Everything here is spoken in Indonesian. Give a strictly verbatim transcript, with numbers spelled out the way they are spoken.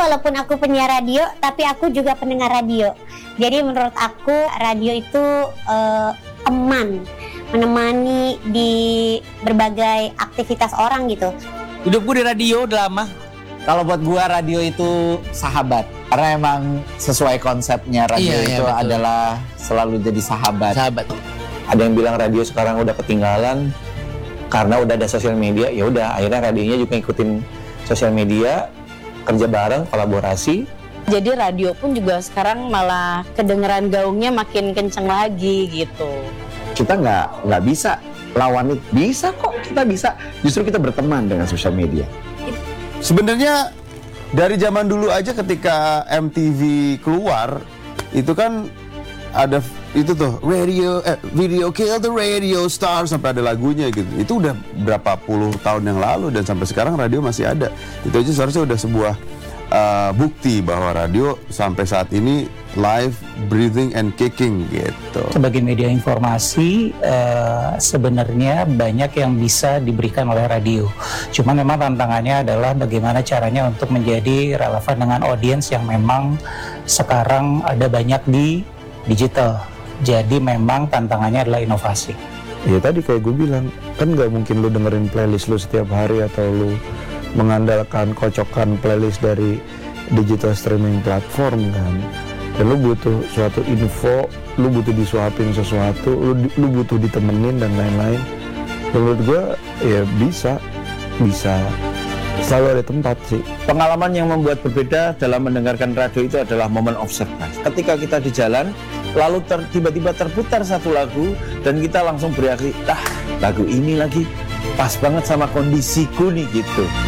walaupun aku penyiar radio, tapi aku juga pendengar radio. Jadi menurut aku radio itu uh, teman, menemani di berbagai aktivitas orang gitu. Hidup gue di radio udah lama. Kalau buat gue radio itu sahabat, karena emang sesuai konsepnya radio iya, itu iya, adalah selalu jadi sahabat. Sahabat. Ada yang bilang radio sekarang udah ketinggalan karena udah ada sosial media. Ya udah, akhirnya radionya juga ikutin sosial media, kerja bareng, kolaborasi. Jadi radio pun juga sekarang malah kedengeran gaungnya makin kenceng lagi gitu. Kita nggak nggak bisa lawan itu, bisa kok kita bisa. Justru kita berteman dengan sosial media. Sebenarnya dari zaman dulu aja ketika M T V keluar itu kan ada itu tuh radio eh, video kill the radio star sampai ada lagunya gitu. Itu udah berapa puluh tahun yang lalu dan sampai sekarang radio masih ada. Itu aja seharusnya udah sebuah uh, bukti bahwa radio sampai saat ini live, breathing and kicking gitu. Sebagai media informasi uh, sebenarnya banyak yang bisa diberikan oleh radio. Cuma memang tantangannya adalah bagaimana caranya untuk menjadi relevan dengan audiens yang memang sekarang ada banyak di digital. Jadi memang tantangannya adalah inovasi. Ya tadi kayak gue bilang, kan nggak mungkin lu dengerin playlist lu setiap hari atau lu mengandalkan kocokan playlist dari digital streaming platform kan. Dan lu butuh suatu info, lu butuh disuapin sesuatu, lu, lu butuh ditemenin dan lain-lain. Dan menurut gue ya bisa, bisa selalu ada tempat sih. Pengalaman yang membuat berbeda dalam mendengarkan radio itu adalah moment of surprise. Ketika kita di jalan, lalu ter, tiba-tiba terputar satu lagu dan kita langsung bereaksi, ah lagu ini lagi pas banget sama kondisiku nih gitu.